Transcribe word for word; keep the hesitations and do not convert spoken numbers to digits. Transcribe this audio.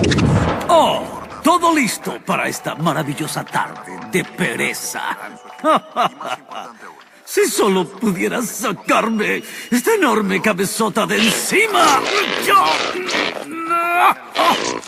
Oh, todo listo para esta maravillosa tarde de pereza. Si solo pudieras sacarme esta enorme cabezota de encima. Yo...